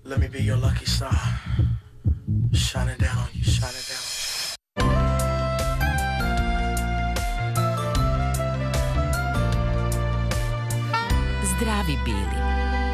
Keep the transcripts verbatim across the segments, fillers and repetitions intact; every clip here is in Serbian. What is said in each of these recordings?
Let me be your lucky star. Shining down on you, shining down on you. Zdravi bili.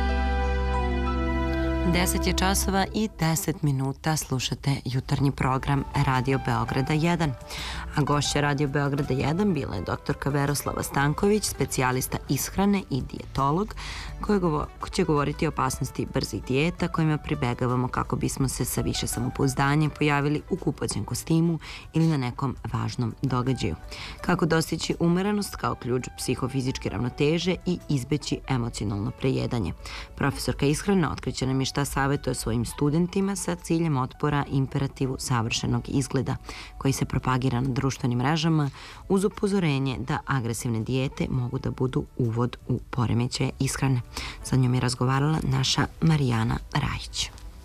deset je časova i deset minuta, slušate jutarnji program Radio Beograda jedan. A gošća Radio Beograda jedan bila je doktorka Veroslava Stanković, specijalista ishrane i dijetolog, koja će govoriti o opasnosti brzih dijeta kojima pribegavamo kako bismo se sa više samopouzdanja pojavili u kupaćem kostimu ili na nekom važnom događaju. Kako dostići umerenost kao ključ psihofizičke ravnoteže i izbeći emocionalno prejedanje. Profesorka ishrane otkriće nam je šta savjetuje svojim studentima sa ciljem otpora imperativu savršenog izgleda koji se propagira na društvenim mrežama uz upozorenje da agresivne dijete mogu da budu uvod u poremećaje ishrane. Sa njom je razgovarala naša Marijana Rajić.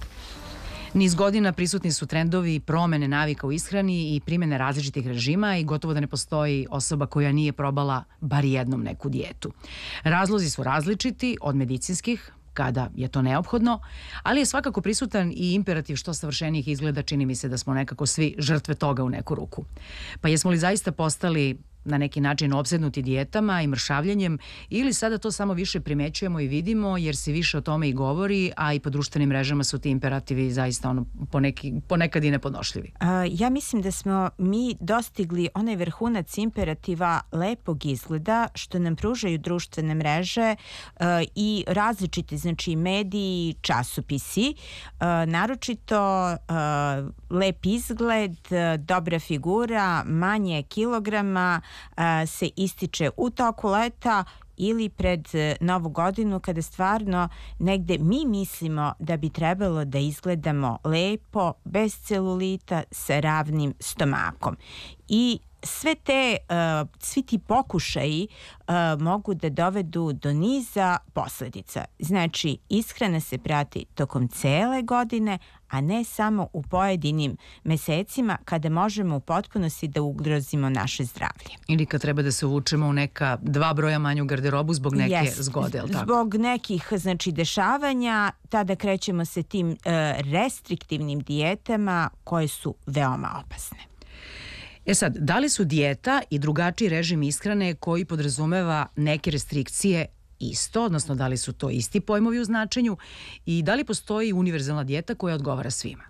Niz godina prisutni su trendovi promene navika u ishrani i primjene različitih režima i gotovo da ne postoji osoba koja nije probala bar jednom neku dijetu. Razlozi su različiti, od medicinskih, kada je to neophodno, ali je svakako prisutan i imperativ što savršenijih izgleda. Čini mi se da smo nekako svi žrtve toga u neku ruku. Pa jesmo li zaista postali na neki način opsednuti dijetama i mršavljanjem ili sada to samo više primećujemo i vidimo jer se više o tome i govori, a i po društvenim mrežama su ti imperativi zaista ono poneki, ponekad i nepodnošljivi? A, ja mislim da smo mi dostigli onaj vrhunac imperativa lepog izgleda što nam pružaju društvene mreže a, i različiti znači mediji, časopisi, a, naročito a, lep izgled, a, dobra figura, manje kilograma se ističe u toku leta ili pred Novu godinu kada stvarno negde mi mislimo da bi trebalo da izgledamo lepo, bez celulita, sa ravnim stomakom. I sve te, uh, svi ti pokušaji uh, mogu da dovedu do niza posledica. Znači, ishrana se prati tokom cele godine, a ne samo u pojedinim mesecima kada možemo u potpunosti da ugrozimo naše zdravlje. Ili kad treba da se uvučemo u neka dva broja manju garderobu zbog neke yes. zgode, ali tako? Zbog nekih znači, dešavanja, tada krećemo se tim uh, restriktivnim dijetama koje su veoma opasne. E sad, da li su dijeta i drugačiji režim ishrane koji podrazumeva neke restrikcije isto, odnosno da li su to isti pojmovi u značenju i da li postoji univerzalna dijeta koja odgovara svima?